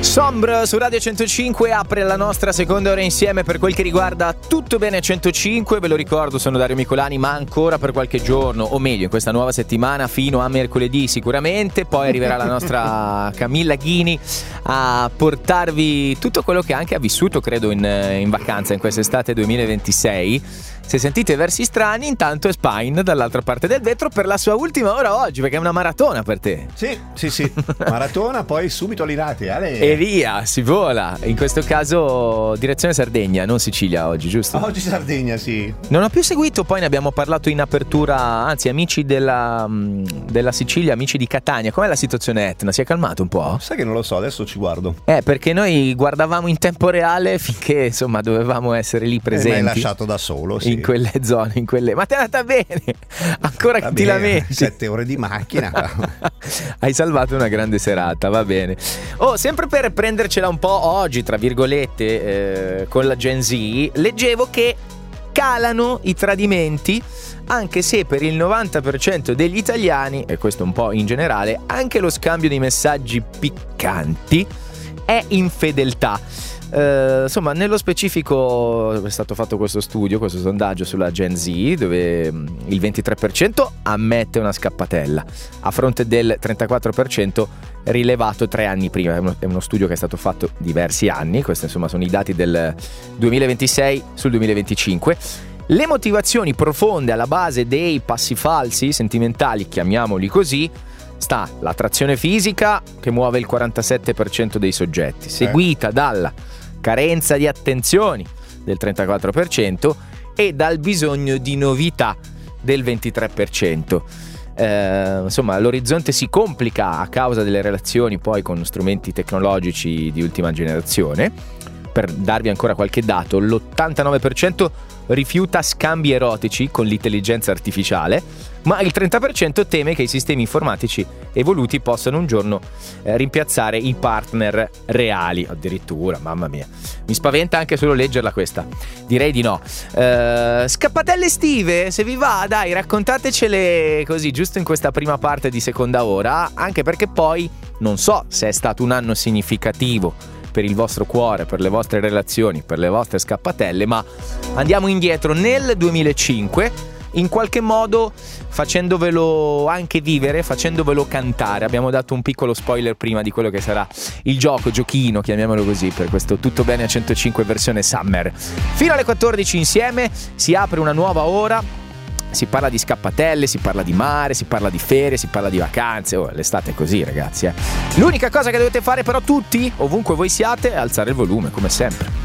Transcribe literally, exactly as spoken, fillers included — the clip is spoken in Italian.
Sombra su Radio centocinque apre la nostra seconda ora insieme per quel che riguarda Tutto Bene a centocinque. Ve lo ricordo, sono Dario Micolani, ma ancora per qualche giorno, o meglio in questa nuova settimana fino a mercoledì sicuramente. Poi arriverà la nostra Camilla Ghini a portarvi tutto quello che anche ha vissuto, credo, in, in vacanza in quest'estate duemilaventisei. Se sentite versi strani, intanto è Spine dall'altra parte del vetro per la sua ultima ora oggi, perché è una maratona per te. Sì, sì, sì, maratona, poi subito Linate, Ale. E via, si vola. In questo caso direzione Sardegna, non Sicilia oggi, giusto? Oggi Sardegna, sì. Non ho più seguito, poi ne abbiamo parlato in apertura, anzi amici della, della Sicilia, amici di Catania. Com'è la situazione Etna? Si è calmato un po'? Sai che non lo so, adesso ci guardo. Eh, perché noi guardavamo in tempo reale finché, insomma, dovevamo essere lì presenti. E mi hai lasciato da solo, sì. In quelle zone, in quelle... Ma ti è andata bene, ancora che ti lamenti. Sette ore di macchina. Hai salvato una grande serata, va bene. Oh, sempre per prendercela un po' oggi, tra virgolette, eh, con la Gen Z, leggevo che calano i tradimenti, anche se per il novanta per cento degli italiani, e questo un po' in generale, anche lo scambio di messaggi piccanti è infedeltà. Uh, insomma, nello specifico è stato fatto questo studio, questo sondaggio sulla Gen Z, dove il ventitré per cento ammette una scappatella a fronte del trentaquattro per cento rilevato tre anni prima. È uno, è uno studio che è stato fatto diversi anni. Questi insomma sono i dati del duemilaventisei sul duemilaventicinque. Le motivazioni profonde alla base dei passi falsi sentimentali, chiamiamoli così, sta l'attrazione fisica, che muove il quarantasette per cento dei soggetti, seguita eh. dalla carenza di attenzioni del trentaquattro per cento e dal bisogno di novità del ventitré per cento. Eh, insomma, l'orizzonte si complica a causa delle relazioni poi con strumenti tecnologici di ultima generazione. Per darvi ancora qualche dato, l'ottantanove per cento rifiuta scambi erotici con l'intelligenza artificiale, ma il trenta per cento teme che i sistemi informatici evoluti possano un giorno eh, rimpiazzare i partner reali. Addirittura, mamma mia, mi spaventa anche solo leggerla questa. Direi di no. Eh, scappatelle estive, se vi va, dai, raccontatecele così, giusto in questa prima parte di seconda ora, anche perché poi non so se è stato un anno significativo per il vostro cuore, per le vostre relazioni, per le vostre scappatelle, ma andiamo indietro nel duemilacinque, in qualche modo facendovelo anche vivere, facendovelo cantare. Abbiamo dato un piccolo spoiler prima di quello che sarà il gioco, giochino, chiamiamolo così, per questo Tutto Bene a centocinque versione Summer. Fino alle quattordici insieme si apre una nuova ora. Si parla di scappatelle, si parla di mare, si parla di ferie, si parla di vacanze. Oh, l'estate è così, ragazzi, eh. L'unica cosa che dovete fare però tutti, ovunque voi siate, è alzare il volume, come sempre.